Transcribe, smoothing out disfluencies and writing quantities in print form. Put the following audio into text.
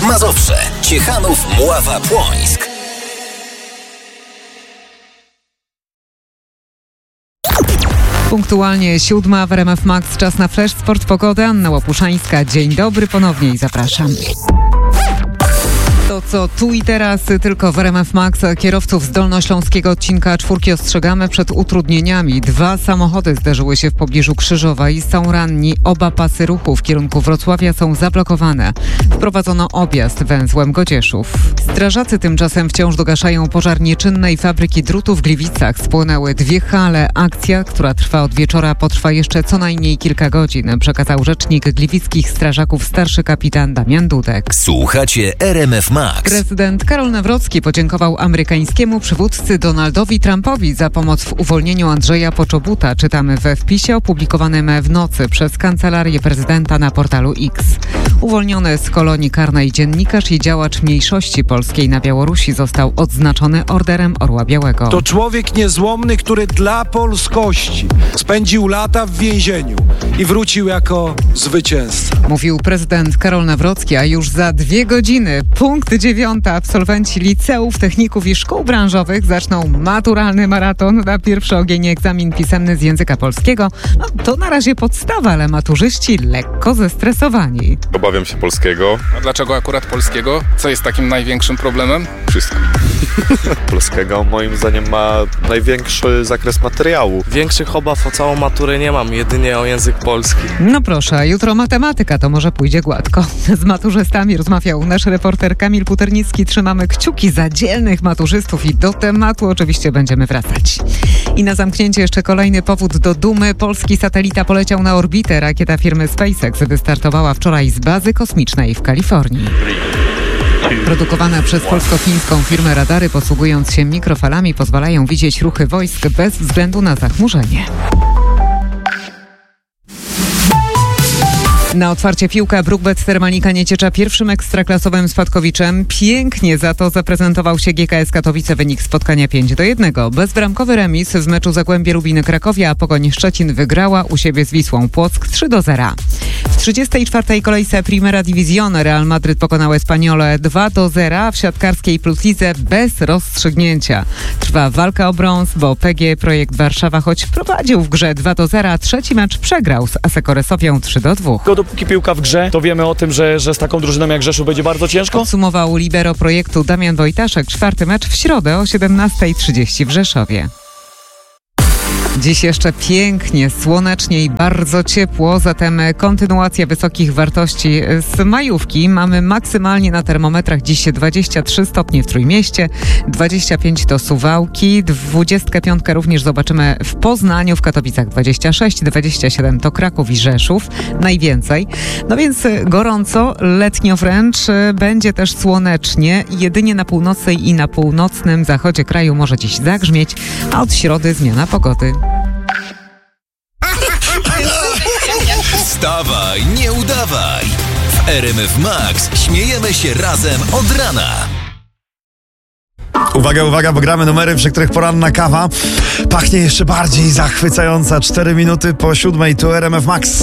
Mazowsze, Ciechanów, Mława, Płońsk. Punktualnie 7 w RMF Max, czas na Flash Sport Pogody. Anna Łopuszańska, dzień dobry ponownie i zapraszam. To co tu i teraz tylko w RMF Max. Kierowców z dolnośląskiego odcinka 4 ostrzegamy przed utrudnieniami. 2 samochody zderzyły się w pobliżu Krzyżowa i są ranni. Oba pasy ruchu w kierunku Wrocławia są zablokowane. Wprowadzono objazd węzłem Godzieszów. Strażacy tymczasem wciąż dogaszają pożar nieczynnej fabryki drutu w Gliwicach. Spłonęły 2 hale. Akcja, która trwa od wieczora, potrwa jeszcze co najmniej kilka godzin, przekazał rzecznik gliwickich strażaków starszy kapitan Damian Dudek. Słuchacie RMF Max. Prezydent Karol Nawrocki podziękował amerykańskiemu przywódcy Donaldowi Trumpowi za pomoc w uwolnieniu Andrzeja Poczobuta. Czytamy we wpisie opublikowanym w nocy przez Kancelarię Prezydenta na portalu X. Uwolniony z kolonii karnej dziennikarz i działacz mniejszości polskiej na Białorusi został odznaczony Orderem Orła Białego. To człowiek niezłomny, który dla polskości spędził lata w więzieniu i wrócił jako zwycięzca. Mówił prezydent Karol Nawrocki, a już za 2 godziny, punkt 9, absolwenci liceów, techników i szkół branżowych zaczną maturalny maraton. Na pierwszy ogień egzamin pisemny z języka polskiego. To na razie podstawa, ale maturzyści lekko zestresowani. Obawiam się polskiego. A dlaczego akurat polskiego? Co jest takim największym problemem? Wszystko. Polskiego moim zdaniem ma największy zakres materiału. Większych obaw o całą maturę nie mam, jedynie o język polski. No proszę, jutro matematyka, to może pójdzie gładko. Z maturzystami rozmawiał nasz reporter Kamil Puternicki. Trzymamy kciuki za dzielnych maturzystów i do tematu oczywiście będziemy wracać. I na zamknięcie jeszcze kolejny powód do dumy. Polski satelita poleciał na orbitę. Rakieta firmy SpaceX wystartowała wczoraj z bazy kosmicznej w Kalifornii. Produkowane przez polsko-chińską firmę radary, posługując się mikrofalami, pozwalają widzieć ruchy wojsk bez względu na zachmurzenie. Na otwarcie piłka Brukbet Termalnika Nieciecza pierwszym ekstraklasowym spadkowiczem. Pięknie za to zaprezentował się GKS Katowice. Wynik spotkania 5-1. Bezbramkowy remis w meczu Zagłębie Lubin Krakowia, a Pogoń Szczecin wygrała u siebie z Wisłą Płock 3-0. W 34. kolejce Primera División Real Madryt pokonał Espaniolę 2-0, a w siatkarskiej Pluslidze bez rozstrzygnięcia. Trwa walka o brąz, bo PGE Projekt Warszawa, choć prowadził w grze 2-0, trzeci mecz przegrał z Asseco Sofią 3-2. Dopóki piłka w grze, to wiemy o tym, że z taką drużyną jak Rzeszów będzie bardzo ciężko. Podsumował libero projektu Damian Wojtaszek. 4. mecz w środę o 17:30 w Rzeszowie. Dziś jeszcze pięknie, słonecznie i bardzo ciepło, zatem kontynuacja wysokich wartości z majówki. Mamy maksymalnie na termometrach dziś 23 stopnie w Trójmieście, 25 to Suwałki, 25 również zobaczymy w Poznaniu, w Katowicach 26, 27 to Kraków i Rzeszów, najwięcej. No więc gorąco, letnio wręcz, będzie też słonecznie, jedynie na północy i na północnym zachodzie kraju może dziś zagrzmieć, a od środy zmiana pogody. Wstawaj, nie udawaj. W RMF Max śmiejemy się razem od rana. Uwaga, uwaga, bo gramy numery, przy których poranna kawa pachnie jeszcze bardziej zachwycająca. 4 minuty po 7 tu RMF Max.